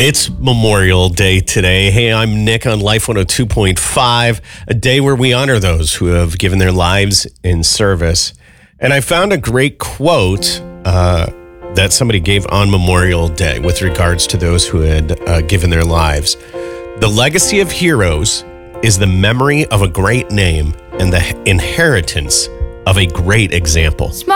It's Memorial Day today. Hey, I'm Nick on Life 102.5, a day where we honor those who have given their lives in service. And I found a great quote that somebody gave on Memorial Day with regards to those who had given their lives. The legacy of heroes is the memory of a great name and the inheritance of a great example.